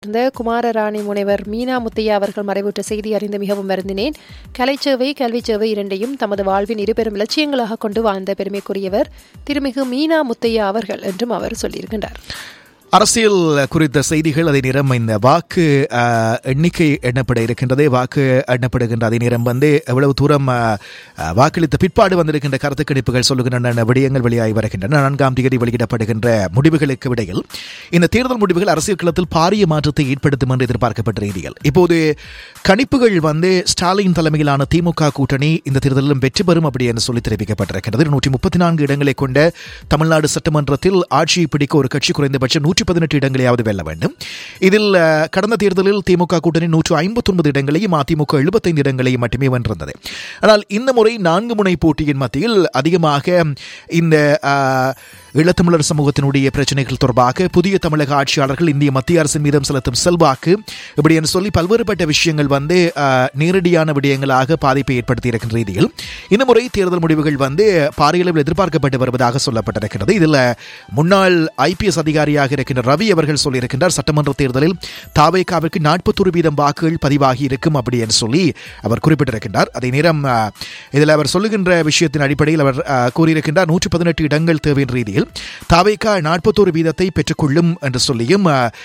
இந்த குமாரராணி முனைவர் மீனா முத்தையா அவர்கள் மறைவுற்ற செய்தி அறிந்து மிகவும் வருந்தினேன். கலைச்சேவை கல்விச்சேவை இரண்டையும் தமது வாழ்வின் இருபெரும் இலட்சியங்களாக கொண்டு வாழ்ந்த பெருமைக்குரியவர் திருமிகு மீனா முத்தையா அவர்கள் என்றும் அவர் சொல்லியிருக்கின்றார். அரசியல் குறித்த செய்திகள் அதே நேரம் இந்த வாக்கு எண்ணிக்கை எண்ணப்பட இருக்கின்றது. வாக்கு எண்ணப்படுகின்ற அதே நேரம் எவ்வளவு தூரம் வாக்களித்த பிற்பாடு வந்திருக்கின்ற கருத்து கணிப்புகள் சொல்லுகின்றன விடயங்கள் வெளியாகி வருகின்றன. 4ஆம் தேதி வெளியிடப்படுகின்ற முடிவுகளுக்கு விடையில் இந்த தேர்தல் முடிவுகள் அரசியல் களத்தில் பாரிய மாற்றத்தை ஏற்படுத்தும் என்று எதிர்பார்க்கப்பட்ட ரீதியில் இப்போது கணிப்புகள் ஸ்டாலின் தலைமையிலான திமுக கூட்டணி இந்த தேர்தலிலும் வெற்றி பெறும் அப்படி என்று சொல்லி தெரிவிக்கப்பட்டிருக்கிறது. 134 இடங்களை கொண்ட தமிழ்நாடு சட்டமன்றத்தில் ஆட்சியை பிடிக்க ஒரு கட்சி குறைந்தபட்சம் 118 இடங்களையாவது வெல்ல வேண்டும். இதில் கடந்த தேர்தலில் திமுக கூட்டணி 159 இடங்களையும் அதிமுக 75 இடங்களையும் மட்டுமே வென்றிருந்தது. ஆனால் இந்த முறை 4 முனை போட்டியின் மத்தியில் அதிகமாக இந்த ஈழத்தமிழர் சமூகத்தினுடைய பிரச்சனைகள் தொடர்பாக புதிய தமிழக ஆட்சியாளர்கள் இந்திய மத்திய அரசின் மீதும் செலுத்தும் செல்வாக்கு இப்படி என்று சொல்லி பல்வேறுபட்ட விஷயங்கள் நேரடியான விடயங்களாக பாதிப்பை ஏற்படுத்தி இருக்கின்ற ரீதியில் இந்த முறை தேர்தல் முடிவுகள் பாரியளவில் எதிர்பார்க்கப்பட்டு வருவதாக சொல்லப்பட்டிருக்கிறது. இதில் முன்னாள் IPS அதிகாரியாக இருக்கின்ற ரவி அவர்கள் சொல்லியிருக்கின்றார், சட்டமன்ற தேர்தலில் தாவேகாவிற்கு 41% வாக்குகள் பதிவாகி இருக்கும் அப்படி என்று சொல்லி அவர் குறிப்பிட்டிருக்கின்றார். அதே நேரம் இதில் அவர் சொல்லுகின்ற விஷயத்தின் அடிப்படையில் அவர் கூறியிருக்கின்றார் 118 இடங்கள் தேவையின் ரீதியில் தாவேகா 41% பெற்றுக்கொள்ளும் என்று சொல்லியும்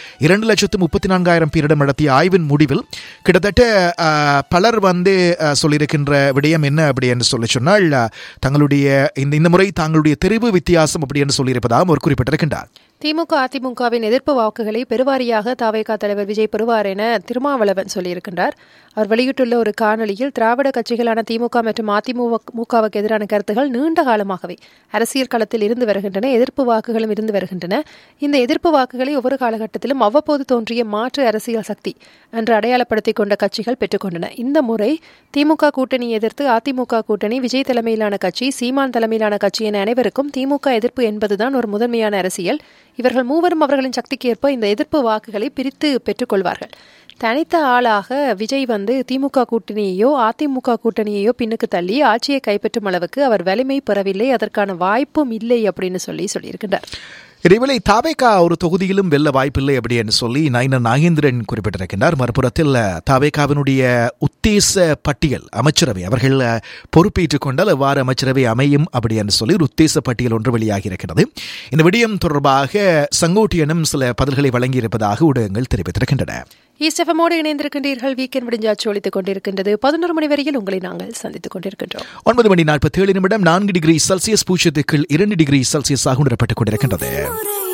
2,34,000 பேரிடம் நடத்திய ஆய்வின் முடிவில் கிட்டத்தட்ட பலர் சொல்லியிருக்கின்ற விடயம் என்ன அப்படி என்று சொல்லி சொன்னால் தங்களுடைய இந்த முறை தங்களுடைய தெரிவு வித்தியாசம் அப்படி என்று சொல்லியிருப்பதாக அவர் குறிப்பிட்டிருக்கின்றார். திமுக அதிமுகவின் எதிர்ப்பு வாக்குகளை பெருவாரியாக தாவேகா தலைவர் விஜய் பெறுவார் என திருமாவளவன் சொல்லியிருக்கின்றார். அவர் வெளியிட்டுள்ள ஒரு காணொலியில் திராவிட கட்சிகளான திமுக மற்றும் அதிமுகவுக்கு எதிரான கருத்துகள் நீண்ட காலமாகவே அரசியல் களத்தில் இருந்து வருகின்றன, எதிர்ப்பு வாக்குகளும் இருந்து வருகின்றன. இந்த எதிர்ப்பு வாக்குகளை ஒவ்வொரு காலகட்டத்திலும் அவ்வப்போது தோன்றிய மாற்று அரசியல் சக்தி என்று அடையாளப்படுத்திக் கொண்ட கட்சிகள் பெற்றுக்கொண்டன. இந்த முறை திமுக கூட்டணி எதிர்த்து அதிமுக கூட்டணி, விஜய் தலைமையிலான கட்சி, சீமான் தலைமையிலான கட்சி என அனைவருக்கும் திமுக எதிர்ப்பு என்பதுதான் ஒரு முதன்மையான அரசியல். இவர்கள் மூவரும் அவர்களின் சக்திக்கு ஏற்ப இந்த எதிர்ப்பு வாக்குகளை பிரித்து பெற்றுக்கொள்வார்கள். தனித்த ஆளாக விஜய் திமுக கூட்டணியையோ அதிமுக கூட்டணியையோ பின்னுக்கு தள்ளி ஆட்சியை கைப்பற்றும் அளவுக்கு அவர் வலிமை பெறவில்லை, அதற்கான வாய்ப்பும் இல்லை அப்படின்னு சொல்லியிருக்கின்றார். இதேவேளை தாவேகா ஒரு தொகுதியிலும் வெல்ல வாய்ப்பில்லை அப்படி என்று சொல்லி நயினர் நாகேந்திரன் குறிப்பிட்டிருக்கின்றார். மறுபுறத்தில் தாவேகாவினுடைய உத்தேச பட்டியல் அமைச்சரவை அவர்கள் பொறுப்பேற்றுக் கொண்டால் எவ்வாறு அமைச்சரவை அமையும் அப்படி என்று சொல்லி ஒரு உத்தேச பட்டியல் ஒன்று வெளியாகி இருக்கிறது. இந்த விடயம் தொடர்பாக செங்கோட்டையனும் சில பதில்களை வழங்கியிருப்பதாக ஊடகங்கள் தெரிவித்திருக்கின்றன. ஈஸ்டெஃபமோடு இணைந்திருக்கின்றீர்கள். வீக்கெண்ட் முடிஞ்சாச்சு ஒழித்துக் கொண்டிருக்கின்றது. 11 மணி வரையில் உங்களை நாங்கள் சந்தித்துக் கொண்டிருக்கின்றோம். 9:47 4 டிகிரி செல்சியஸ், பூஜ்ஜியத்துக்குள் 2 டிகிரி செல்சியஸ் ஆக உணரப்பட்டுக் கொண்டிருக்கின்றது.